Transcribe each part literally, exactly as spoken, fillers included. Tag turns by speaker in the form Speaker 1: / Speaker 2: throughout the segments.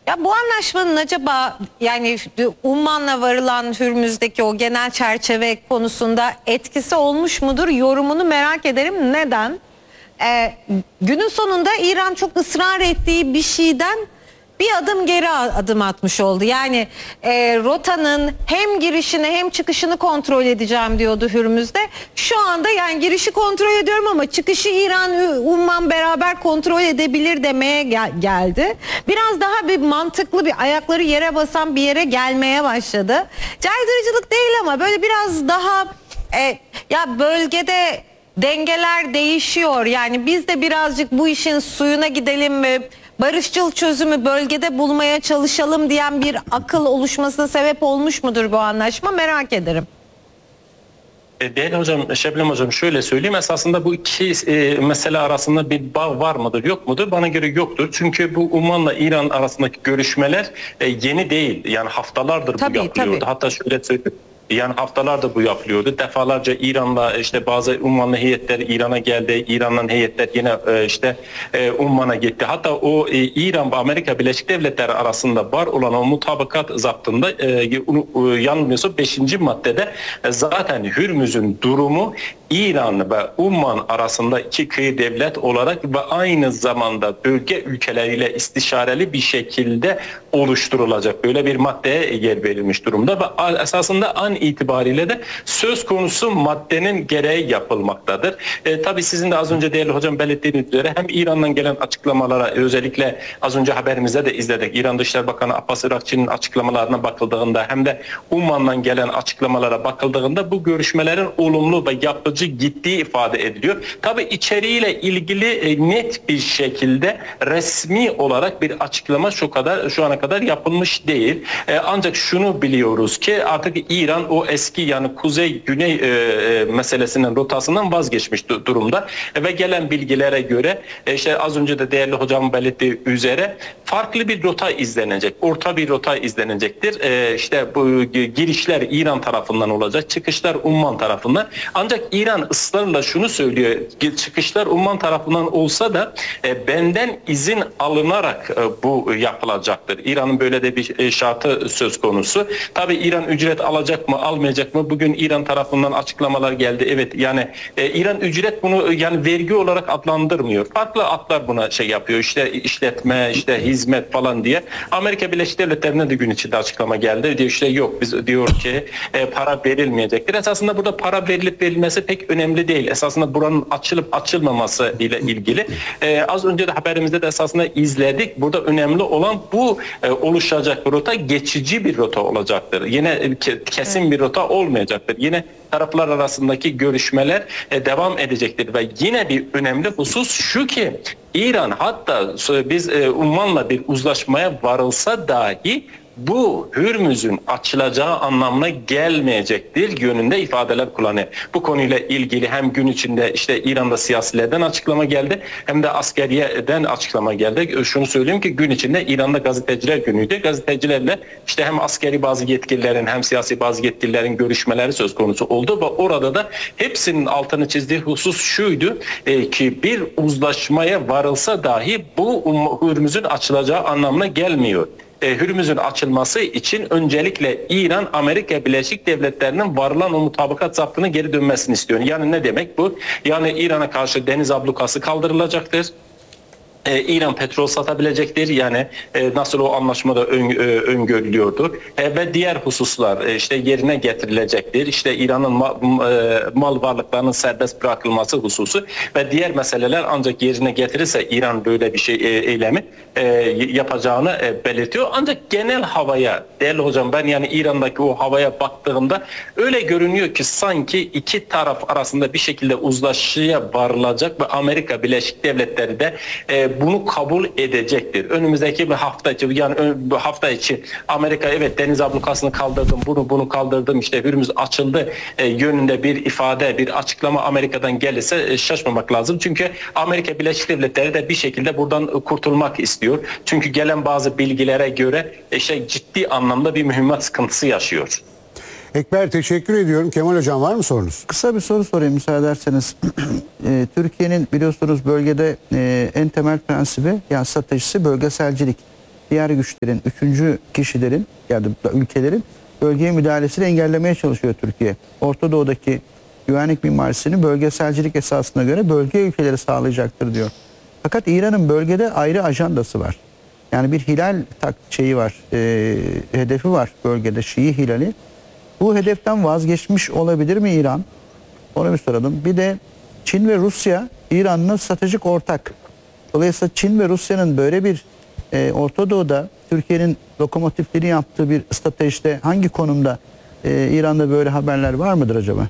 Speaker 1: Ya bu anlaşmanın acaba yani Umman'la varılan Hürmüz'deki o genel çerçeve konusunda etkisi olmuş mudur? Yorumunu merak ederim. Neden? Ee, günün sonunda İran çok ısrar ettiği bir şeyden bir adım geri adım atmış oldu. Yani e, rotanın hem girişini hem çıkışını kontrol edeceğim diyordu Hürmüz'de. Şu anda yani girişi kontrol ediyorum ama çıkışı İran, Umman beraber kontrol edebilir demeye gel geldi. Biraz daha bir mantıklı, bir ayakları yere basan bir yere gelmeye başladı. Caydırıcılık değil ama böyle biraz daha e, ya bölgede dengeler değişiyor. Yani biz de birazcık bu işin suyuna gidelim mi? Barışçıl çözümü bölgede bulmaya çalışalım diyen bir akıl oluşmasına sebep olmuş mudur bu anlaşma? Merak ederim.
Speaker 2: Değerli hocam, Şebnem hocam şöyle söyleyeyim. Esasında bu iki e, mesele arasında bir bağ var mıdır yok mudur? Bana göre yoktur. Çünkü bu Umman'la İran arasındaki görüşmeler e, yeni değil. Yani haftalardır
Speaker 1: tabii,
Speaker 2: bu yapılıyordu.
Speaker 1: Tabii.
Speaker 2: Hatta şöyle söyleyeyim. Yani haftalarda bu yapılıyordu. Defalarca İran'la işte bazı Ummanlı heyetler İran'a geldi. İran'dan heyetler yine işte Umman'a gitti. Hatta o İran ve Amerika Birleşik Devletleri arasında var olan o mutabakat zaptında yanılmıyorsa beşinci maddede zaten Hürmüz'ün durumu İran ve Umman arasında iki kıyı devlet olarak ve aynı zamanda bölge ülkeleriyle istişareli bir şekilde oluşturulacak. Böyle bir maddeye yer verilmiş durumda ve esasında an itibariyle de söz konusu maddenin gereği yapılmaktadır. E, tabii sizin de az önce değerli hocam belirttiğiniz üzere hem İran'dan gelen açıklamalara özellikle az önce haberimizde de izledik. İran Dışişleri Bakanı Abbas Irakçı'nın açıklamalarına bakıldığında hem de Umman'dan gelen açıklamalara bakıldığında bu görüşmelerin olumlu ve yapıcı gittiği ifade ediliyor. Tabii içeriğiyle ilgili net bir şekilde resmi olarak bir açıklama şu kadar şu ana kadar yapılmış değil. E, ancak şunu biliyoruz ki artık İran o eski yani kuzey-güney e, meselesinin rotasından vazgeçmiş durumda e, ve gelen bilgilere göre e, işte az önce de değerli hocam belirttiği üzere farklı bir rota izlenecek. Orta bir rota izlenecektir. E, işte bu girişler İran tarafından olacak. Çıkışlar Umman tarafından. Ancak İran ısrarla şunu söylüyor. Çıkışlar Umman tarafından olsa da e, benden izin alınarak e, bu yapılacaktır. İran'ın böyle de bir e, şartı söz konusu. Tabii İran ücret alacak mı, almayacak mı? Bugün İran tarafından açıklamalar geldi. Evet yani e, İran ücret bunu yani vergi olarak adlandırmıyor. Farklı adlar buna şey yapıyor. İşte işletme, işte hizmet falan diye. Amerika Birleşik Devletleri'ne de gün içinde açıklama geldi. Diyor işte yok biz diyor ki e, para verilmeyecektir. Esasında burada para verilip verilmesi pek önemli değil. Esasında buranın açılıp açılmaması ile ilgili. E, az önce de haberimizde de esasında izledik. Burada önemli olan bu e, oluşacak rota geçici bir rota olacaktır. Yine e, kesin bir rota olmayacaktır. Yine taraflar arasındaki görüşmeler e, devam edecektir ve yine bir önemli husus şu ki İran hatta biz e, Umman'la bir uzlaşmaya varılsa dahi bu Hürmüz'ün açılacağı anlamına gelmeyecektir yönünde ifadeler kullanıyor. Bu konuyla ilgili hem gün içinde işte İran'da siyasilerden açıklama geldi hem de askeriyeden açıklama geldi. Şunu söyleyeyim ki gün içinde İran'da gazeteciler günüydü. Gazetecilerle işte hem askeri bazı yetkililerin hem siyasi bazı yetkililerin görüşmeleri söz konusu oldu ve orada da hepsinin altını çizdiği husus şuydu e, ki bir uzlaşmaya varılsa dahi bu Hürmüz'ün açılacağı anlamına gelmiyor. Hürmüz'ün açılması için öncelikle İran, Amerika Birleşik Devletleri'nin varılan o mutabakat zaptını geri dönmesini istiyor. Yani ne demek bu? Yani İran'a karşı deniz ablukası kaldırılacaktır. Ee, İran petrol satabilecektir. Yani e, nasıl o anlaşmada ön, e, öngörülüyordu. E, ve diğer hususlar e, işte yerine getirilecektir. İşte İran'ın ma, e, mal varlıklarının serbest bırakılması hususu ve diğer meseleler ancak yerine getirirse İran böyle bir şey e, eylemi e, yapacağını e, belirtiyor. Ancak genel havaya değerli hocam ben yani İran'daki o havaya baktığımda öyle görünüyor ki sanki iki taraf arasında bir şekilde uzlaşıya varılacak ve Amerika Birleşik Devletleri de e, bunu kabul edecektir. Önümüzdeki bir hafta içi yani bu hafta içi Amerika evet deniz ablukasını kaldırdım, bunu bunu kaldırdım işte Hürmüz açıldı e, yönünde bir ifade, bir açıklama Amerika'dan gelirse e, şaşmamak lazım. Çünkü Amerika Birleşik Devletleri de bir şekilde buradan kurtulmak istiyor. Çünkü gelen bazı bilgilere göre e, şey ciddi anlamda bir mühimmat sıkıntısı yaşıyor.
Speaker 3: Ekber teşekkür ediyorum. Kemal Hocam var mı sorunuz?
Speaker 4: Kısa bir soru sorayım müsaade ederseniz. e, Türkiye'nin biliyorsunuz bölgede e, en temel prensibi yani stratejisi bölgeselcilik. diğer güçlerin, üçüncü kişilerin ya da ülkelerin bölgeye müdahalesini engellemeye çalışıyor Türkiye. Orta Doğu'daki güvenlik mimarisini bölgeselcilik esasına göre bölge ülkeleri sağlayacaktır diyor. Fakat İran'ın bölgede ayrı ajandası var. Yani bir hilal tak şeyi var, e, hedefi var bölgede, Şii hilali. Bu hedeften vazgeçmiş olabilir mi İran? Onu bir soralım. Bir de Çin ve Rusya İran'la stratejik ortak. Dolayısıyla Çin ve Rusya'nın böyle bir e, Orta Doğu'da Türkiye'nin lokomotifleri yaptığı bir stratejide hangi konumda e, İran'da böyle haberler var mıdır acaba?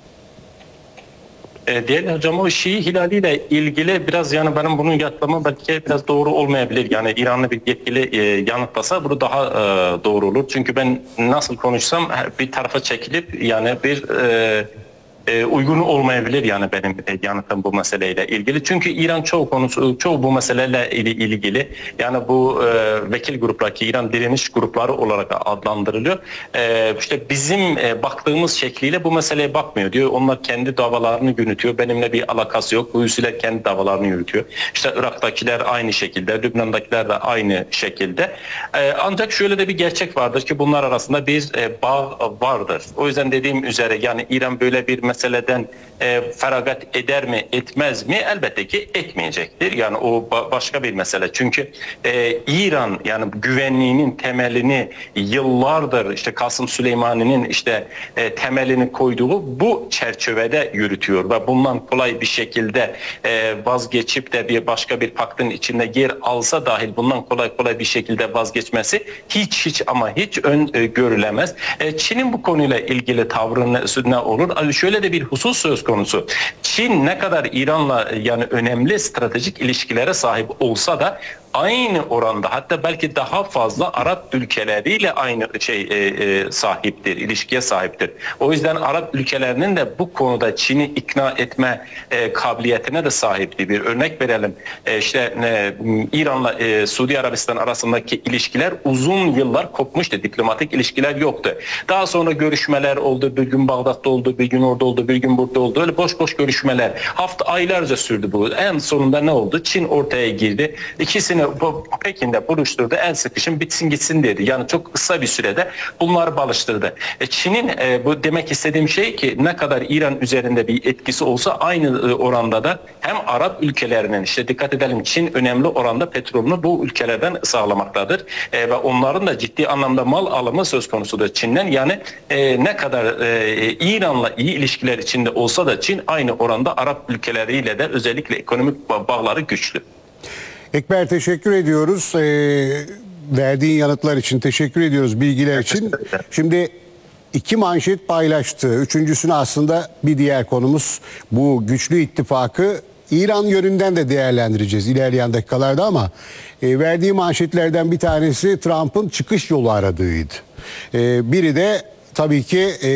Speaker 2: E, Değerli hocam, o Şii hilaliyle ilgili biraz yani benim bunun yanıtlamam belki biraz doğru olmayabilir. Yani İranlı bir yetkili e, yanıtlasa bu daha e, doğru olur. Çünkü ben nasıl konuşsam bir tarafa çekilip yani bir e, e, uygun olmayabilir yani benim e, yanıtım bu meseleyle ilgili. Çünkü İran çoğu konusu çoğu bu meseleyle ilgili yani bu e, vekil grupları, İran direniş grupları olarak adlandırılıyor. E, işte bizim e, baktığımız şekliyle bu meseleye bakmıyor diyor. Onlar kendi davalarını yürütüyor. Benimle bir alakası yok. Bu üsüler kendi davalarını yürütüyor. İşte Irak'takiler aynı şekilde, Lübnan'dakiler de aynı şekilde. E, ancak şöyle de bir gerçek vardır ki bunlar arasında bir e, bağ vardır. O yüzden dediğim üzere yani İran böyle bir meseleden e, feragat eder mi etmez mi? Elbette ki etmeyecektir. Yani o ba- başka bir mesele. Çünkü e, İran yani güvenliğinin temelini yıllardır işte Kasım Süleymani'nin işte e, temelini koyduğu bu çerçevede yürütüyor ve bundan kolay bir şekilde e, vazgeçip de bir başka bir paktın içinde yer alsa dahil bundan kolay kolay bir şekilde vazgeçmesi hiç hiç ama hiç ön e, görülemez. E, Çin'in bu konuyla ilgili tavrı ne, ne olur? Yani şöyle de bir husus söz konusu. Çin ne kadar İran'la yani önemli stratejik ilişkilere sahip olsa da aynı oranda hatta belki daha fazla Arap ülkeleriyle aynı şey e, e, sahiptir, ilişkiye sahiptir. O yüzden Arap ülkelerinin de bu konuda Çin'i ikna etme e, kabiliyetine de sahipti. Bir örnek verelim. E, işte e, İran'la e, Suudi Arabistan arasındaki ilişkiler uzun yıllar kopmuştu. Diplomatik ilişkiler yoktu. Daha sonra görüşmeler oldu. Bir gün Bağdat'ta oldu, bir gün orada oldu, bir gün burada oldu. Öyle boş boş görüşmeler. Hafta aylarca sürdü bu. En sonunda ne oldu? Çin ortaya girdi. İkisini Pekin'de buluşturdu. El sıkışın bitsin gitsin dedi. Yani çok kısa bir sürede bunları balıştırdı. E Çin'in e, bu demek istediğim şey ki ne kadar İran üzerinde bir etkisi olsa aynı e, oranda da hem Arap ülkelerinin işte dikkat edelim Çin önemli oranda petrolünü bu ülkelerden sağlamaktadır. E, ve onların da ciddi anlamda mal alımı söz konusudur Çin'den. Yani e, ne kadar e, İran'la iyi ilişkiler içinde olsa da Çin aynı oranda Arap ülkeleriyle de özellikle ekonomik bağları güçlü.
Speaker 3: Ekber teşekkür ediyoruz. Ee, verdiğin yanıtlar için teşekkür ediyoruz, bilgiler için. Şimdi iki manşet paylaştı. Üçüncüsünü aslında bir diğer konumuz bu güçlü ittifakı İran yönünden de değerlendireceğiz ilerleyen dakikalarda ama e, verdiği manşetlerden bir tanesi Trump'ın çıkış yolu aradığıydı. E, biri de tabii ki e,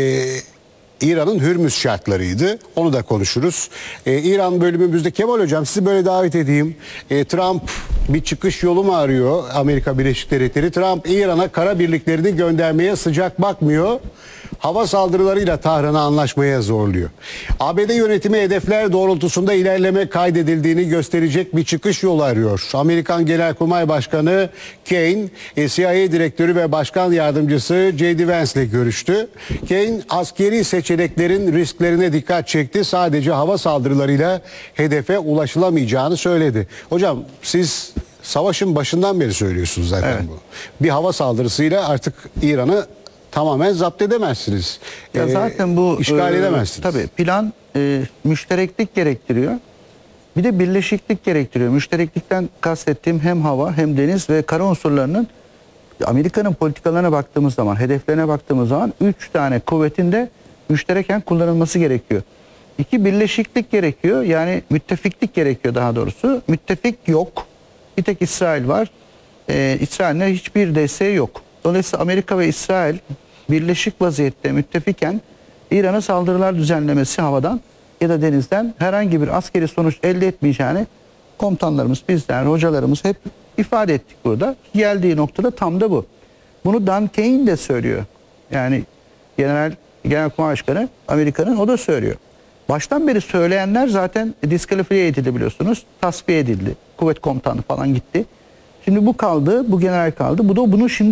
Speaker 3: İran'ın Hürmüz şartlarıydı. Onu da konuşuruz. Ee, İran bölümümüzde Kemal Hocam sizi böyle davet edeyim. Ee, Trump bir çıkış yolu mu arıyor Amerika Birleşik Devletleri? Trump İran'a kara birliklerini göndermeye sıcak bakmıyor. Hava saldırılarıyla Tahran'ı anlaşmaya zorluyor. A B D yönetimi hedefler doğrultusunda ilerleme kaydedildiğini gösterecek bir çıkış yolu arıyor. Amerikan Genelkurmay Başkanı Kane, C I A Direktörü ve Başkan Yardımcısı J D Vance ile görüştü. Kane, askeri seçeneklerin risklerine dikkat çekti. Sadece hava saldırılarıyla hedefe ulaşılamayacağını söyledi. Hocam siz savaşın başından beri söylüyorsunuz zaten evet. bu. Bir hava saldırısıyla artık İran'ı tamamen zapt edemezsiniz.
Speaker 4: Ya
Speaker 3: ee,
Speaker 4: zaten bu
Speaker 3: işgal
Speaker 4: e,
Speaker 3: edemezsiniz.
Speaker 4: Tabii plan e, müştereklik gerektiriyor. Bir de birleşiklik gerektiriyor. Müştereklikten kastettiğim hem hava hem deniz ve kara unsurlarının Amerika'nın politikalarına baktığımız zaman, hedeflerine baktığımız zaman üç tane kuvvetin de müştereken kullanılması gerekiyor. İki, birleşiklik gerekiyor. Yani müttefiklik gerekiyor daha doğrusu. Müttefik yok. Bir tek İsrail var. Ee, İsrail'in hiçbir desteği yok. Dolayısıyla Amerika ve İsrail birleşik vaziyette müttefiken İran'a saldırılar düzenlemesi havadan ya da denizden herhangi bir askeri sonuç elde etmeyeceğini komutanlarımız, bizler, hocalarımız hep ifade ettik burada. Geldiği noktada tam da bu. Bunu Dan Kane de söylüyor. Yani General Genelkurmay Başkanı Amerika'nın, o da söylüyor. Baştan beri söyleyenler zaten diskalifiye edildi biliyorsunuz. Tasfiye edildi. Kuvvet komutanı falan gitti. Şimdi bu kaldı, bu general kaldı. Bu da bunu şimdi